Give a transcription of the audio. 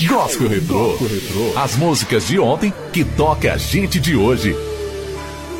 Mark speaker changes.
Speaker 1: Gospel Retrô. As músicas de ontem que toca a gente de hoje.